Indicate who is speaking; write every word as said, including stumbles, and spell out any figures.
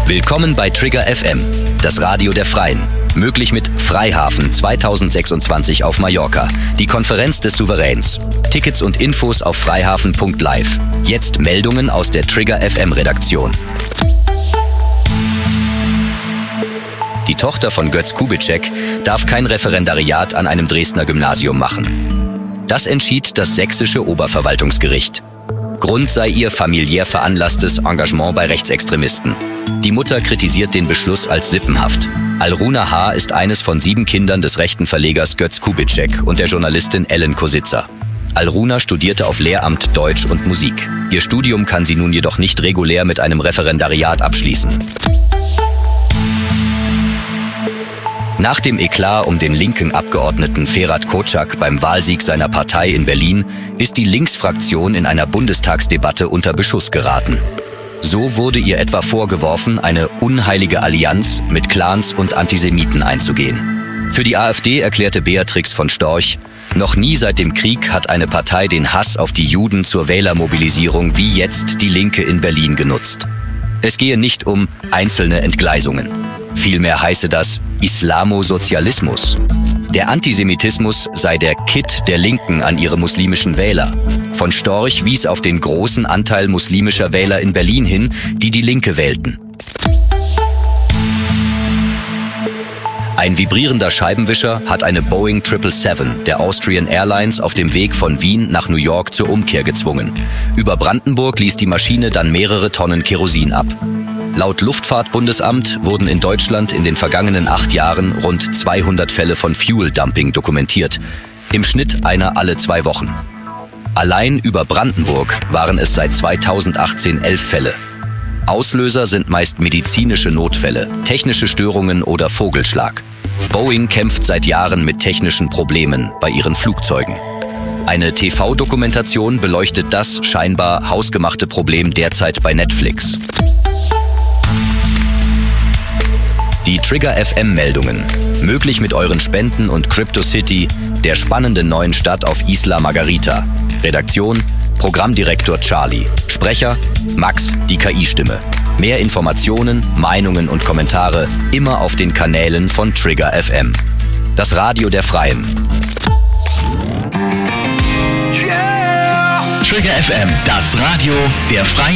Speaker 1: Willkommen bei Trigger F M, das Radio der Freien. Möglich mit Freihafen zweitausendsechsundzwanzig auf Mallorca, die Konferenz des Souveräns. Tickets und Infos auf freihafen punkt live. Jetzt Meldungen aus der Trigger F M-Redaktion. Die Tochter von Götz Kubitschek darf kein Referendariat an einem Dresdner Gymnasium machen. Das entschied das sächsische Oberverwaltungsgericht. Grund sei ihr familiär veranlasstes Engagement bei Rechtsextremisten. Die Mutter kritisiert den Beschluss als sippenhaft. Alruna H. ist eines von sieben Kindern des rechten Verlegers Götz Kubitschek und der Journalistin Ellen Kositzer. Alruna studierte auf Lehramt Deutsch und Musik. Ihr Studium kann sie nun jedoch nicht regulär mit einem Referendariat abschließen. Nach dem Eklat um den linken Abgeordneten Ferhat Kocak beim Wahlsieg seiner Partei in Berlin ist die Linksfraktion in einer Bundestagsdebatte unter Beschuss geraten. So wurde ihr etwa vorgeworfen, eine unheilige Allianz mit Clans und Antisemiten einzugehen. Für die AfD erklärte Beatrix von Storch, noch nie seit dem Krieg hat eine Partei den Hass auf die Juden zur Wählermobilisierung wie jetzt die Linke in Berlin genutzt. Es gehe nicht um einzelne Entgleisungen. Vielmehr heiße das Islamosozialismus. Der Antisemitismus sei der Kitt der Linken an ihre muslimischen Wähler. Von Storch wies auf den großen Anteil muslimischer Wähler in Berlin hin, die die Linke wählten. Ein vibrierender Scheibenwischer hat eine Boeing sieben sieben sieben der Austrian Airlines auf dem Weg von Wien nach New York zur Umkehr gezwungen. Über Brandenburg ließ die Maschine dann mehrere Tonnen Kerosin ab. Laut Luftfahrtbundesamt wurden in Deutschland in den vergangenen acht Jahren rund zweihundert Fälle von Fuel-Dumping dokumentiert. Im Schnitt einer alle zwei Wochen. Allein über Brandenburg waren es seit zweitausendachtzehn elf Fälle. Auslöser sind meist medizinische Notfälle, technische Störungen oder Vogelschlag. Boeing kämpft seit Jahren mit technischen Problemen bei ihren Flugzeugen. Eine T V-Dokumentation beleuchtet das scheinbar hausgemachte Problem derzeit bei Netflix. Die Trigger F M-Meldungen. Möglich mit euren Spenden und CryptoCity, der spannenden neuen Stadt auf Isla Margarita. Redaktion: Programmdirektor Charlie. Sprecher: Max, die K I-Stimme. Mehr Informationen, Meinungen und Kommentare immer auf den Kanälen von Trigger F M. Das Radio der Freien.
Speaker 2: Yeah! Trigger F M, das Radio der Freien.